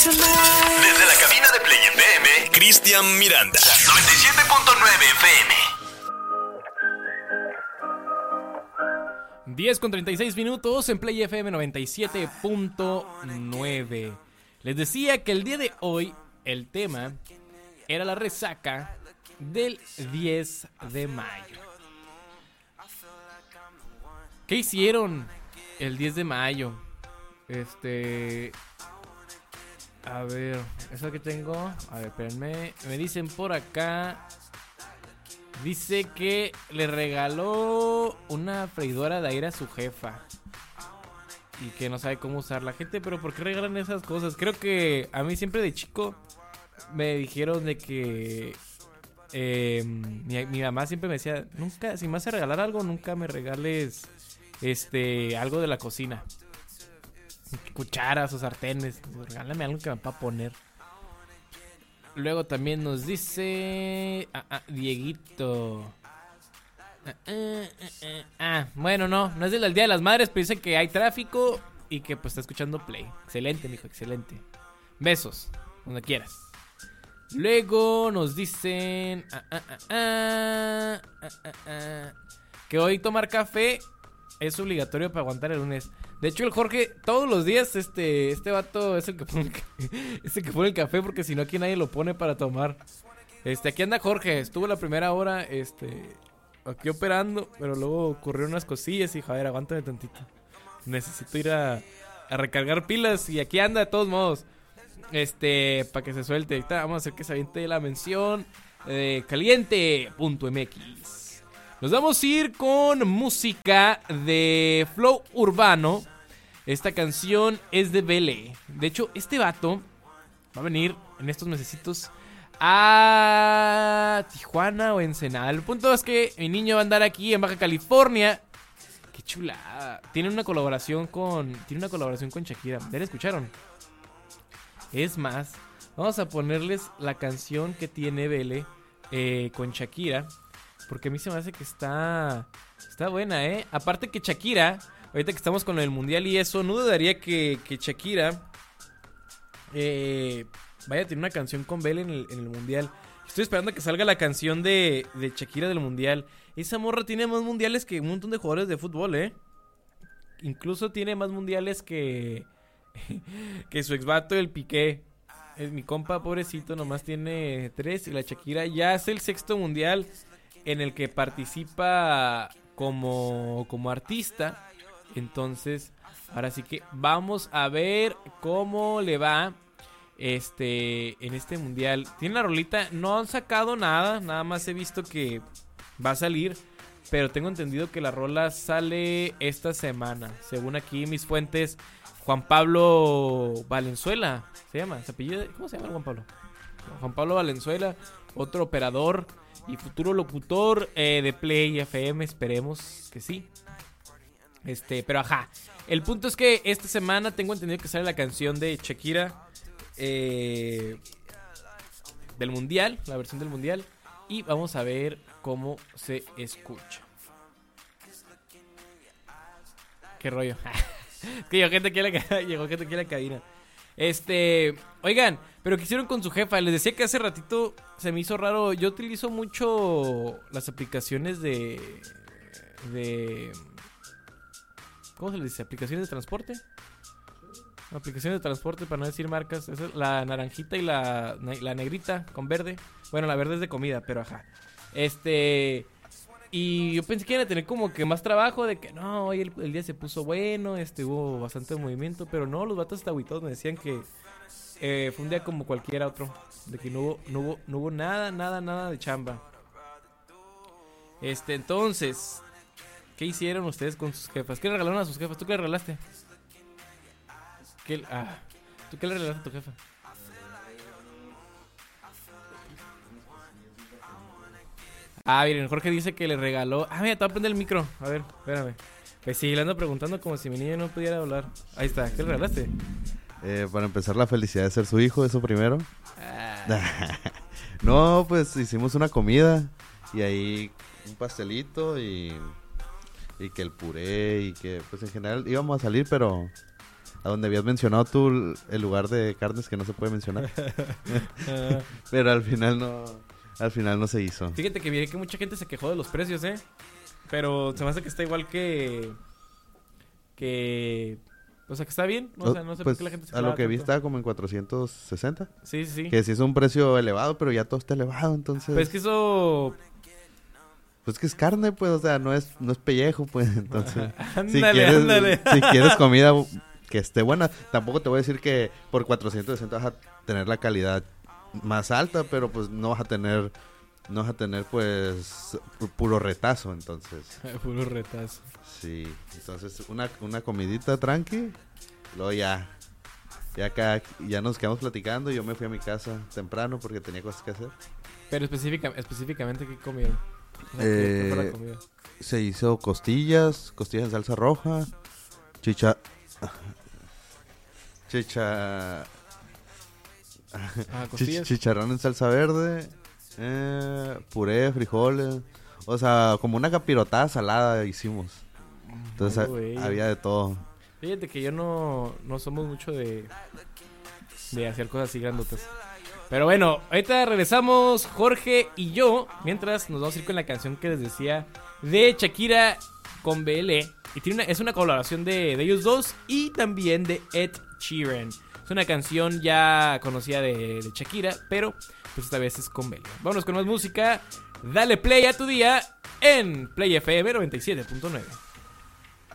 Desde la cabina de Play FM, Cristian Miranda. 97.9 FM. 10:36 en Play FM 97.9. Les decía que el día de hoy el tema era la resaca del 10 de mayo. ¿Qué hicieron el 10 de mayo? A ver, eso que tengo. A ver, espérenme. Me dicen por acá. Dice que le regaló una freidora de aire a su jefa. Y que no sabe cómo usar la gente. Pero ¿por qué regalan esas cosas? Creo que a mí siempre de chico me dijeron de que mi mamá siempre me decía, nunca, si me vas a regalar algo, nunca me regales algo de la cocina. Cucharas o sartenes. Regálame algo que me va a poner. Luego también nos dice Dieguito. Bueno, no es del Día de las Madres, pero dice que hay tráfico y que pues está escuchando Play. Excelente, mijo, excelente. Besos, donde quieras. Luego nos dicen que hoy tomar café es obligatorio para aguantar el lunes. De hecho, el Jorge, todos los días, este vato es el que pone el café, porque si no aquí nadie lo pone para tomar. Aquí anda Jorge, estuvo la primera hora, aquí operando, pero luego ocurrieron unas cosillas y, joder, aguántame tantito. Necesito ir a recargar pilas y aquí anda de todos modos. Para que se suelte. Ahorita vamos a hacer que se aviente la mención caliente.mx. Nos vamos a ir con música de Flow Urbano. Esta canción es de Vele. De hecho, este vato va a venir en estos mesecitos a Tijuana o Ensenada. El punto es que mi niño va a andar aquí en Baja California. Qué chulada. Tiene una colaboración con Shakira. ¿Ya la escucharon? Es más, vamos a ponerles la canción que tiene Vele con Shakira. Porque a mí se me hace que está buena, ¿eh? Aparte que Shakira, ahorita que estamos con el mundial y eso, no dudaría que Shakira vaya a tener una canción con Belle en el mundial. Estoy esperando a que salga la canción de Shakira del mundial. Esa morra tiene más mundiales que un montón de jugadores de fútbol, ¿eh? Incluso tiene más mundiales que su exvato, el Piqué. Mi compa, pobrecito, nomás tiene 3 y la Shakira ya es el 6º mundial en el que participa como artista. Entonces, ahora sí que vamos a ver cómo le va en este mundial. Tiene la rolita, no han sacado nada más he visto que va a salir, pero tengo entendido que la rola sale esta semana. Según aquí mis fuentes, Juan Pablo Valenzuela se llama, ¿se apellida? ¿Cómo se llama Juan Pablo? Juan Pablo Valenzuela, otro operador y futuro locutor de Play FM, esperemos que sí. Pero ajá, el punto es que esta semana tengo entendido que sale la canción de Shakira del mundial, la versión del mundial, y vamos a ver cómo se escucha. Qué rollo. Que llegó gente aquí a la cabina. Oigan, pero ¿qué hicieron con su jefa? Les decía que hace ratito se me hizo raro. Yo utilizo mucho las aplicaciones de ¿cómo se les dice? ¿Aplicaciones de transporte? Aplicaciones de transporte, para no decir marcas. Esa es la naranjita y la negrita con verde. Bueno, la verde es de comida, pero ajá. Y yo pensé que iban a tener como que más trabajo, de que no, hoy el día se puso bueno, hubo bastante movimiento, pero no, los vatos agüitados me decían que fue un día como cualquiera otro, de que no hubo nada de chamba. Entonces, ¿qué hicieron ustedes con sus jefas? ¿Qué le regalaron a sus jefas? ¿Tú qué le regalaste? ¿Tú qué le regalaste a tu jefa? Miren, Jorge dice que le regaló... mira, te voy a prender el micro. A ver, espérame. Pues sí, le ando preguntando como si mi niño no pudiera hablar. Ahí está, ¿qué le regalaste? Para empezar, la felicidad de ser su hijo, eso primero. No, pues hicimos una comida. Y ahí un pastelito y que el puré y que pues en general íbamos a salir, pero a donde habías mencionado tú el lugar de carnes que no se puede mencionar. Pero al final no se hizo. Fíjate que vi que mucha gente se quejó de los precios, pero se me hace que está igual que... O sea, que está bien. O sea, no sé pues, por qué la gente se a lo clava que vi tanto. estaba como en 460. Sí. Que sí es un precio elevado, pero ya todo está elevado, entonces... Pues que eso... Pues que es carne, pues, o sea, no es pellejo, pues, entonces... Ándale. Si quieres comida que esté buena, tampoco te voy a decir que por 460 vas a tener la calidad más alta, pero pues no vas a tener pues puro retazo, entonces. Puro retazo. Sí, entonces una comidita tranqui, luego ya nos quedamos platicando, yo me fui a mi casa temprano porque tenía cosas que hacer. Pero específicamente, ¿qué comieron? O sea, ¿qué fue la comida? Se hizo costillas en salsa roja, Costillas. chicharrón en salsa verde, puré, frijoles, o sea, como una capirotada salada hicimos. Entonces había de todo. Fíjate que yo no somos mucho de hacer cosas así grandotas. Pero bueno, ahorita regresamos Jorge y yo, mientras nos vamos a ir con la canción que les decía de Shakira con BL. Y es una colaboración de ellos dos y también de Ed Sheeran. Es una canción ya conocida de Shakira, pero pues esta vez es con BL. Vámonos con más música. Dale play a tu día en Play FM 97.9.